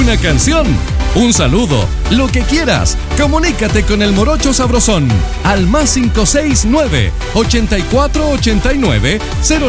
una canción, un saludo, lo que quieras. Comunícate con el Morocho Sabrosón al +569 8489